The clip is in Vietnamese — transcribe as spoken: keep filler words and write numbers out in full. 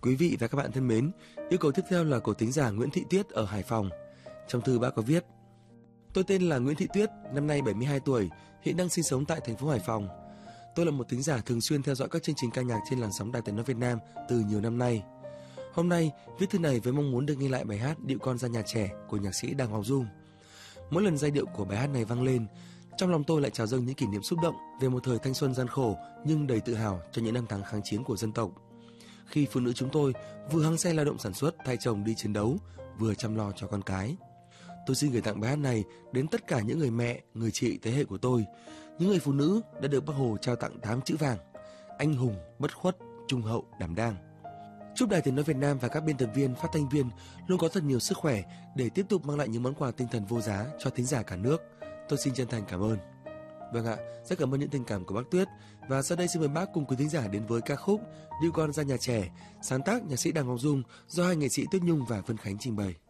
Quý vị và các bạn thân mến, yêu cầu tiếp theo là của thính giả Nguyễn Thị Tuyết ở Hải Phòng. Trong thư bác có viết: Tôi tên là Nguyễn Thị Tuyết, năm nay bảy mươi hai tuổi, hiện đang sinh sống tại thành phố Hải Phòng. Tôi là một thính giả thường xuyên theo dõi các chương trình ca nhạc trên làn sóng Đài Tiếng nói Việt Nam từ nhiều năm nay. Hôm nay, viết thư này với mong muốn được nghe lại bài hát Điệu con ra nhà trẻ của nhạc sĩ Đàng Hoàng Dung. Mỗi lần giai điệu của bài hát này vang lên, trong lòng tôi lại trào dâng những kỷ niệm xúc động về một thời thanh xuân gian khổ nhưng đầy tự hào cho những năm tháng kháng chiến của dân tộc. Khi phụ nữ chúng tôi vừa hăng say lao động sản xuất thay chồng đi chiến đấu, vừa chăm lo cho con cái. Tôi xin gửi tặng bài hát này đến tất cả những người mẹ, người chị thế hệ của tôi, những người phụ nữ đã được Bác Hồ trao tặng tám chữ vàng: anh hùng, bất khuất, trung hậu, đảm đang. Chúc Đài Tiếng nói Việt Nam và các biên tập viên, phát thanh viên luôn có thật nhiều sức khỏe để tiếp tục mang lại những món quà tinh thần vô giá cho thính giả cả nước. Tôi xin chân thành cảm ơn. Vâng ạ, rất cảm ơn những tình cảm của bác Tuyết. Và sau đây xin mời bác cùng quý thính giả đến với ca khúc Điệu con ra nhà trẻ, sáng tác nhạc sĩ Đàng Hoàng Dung do hai nghệ sĩ Tuyết Nhung và Vân Khánh trình bày.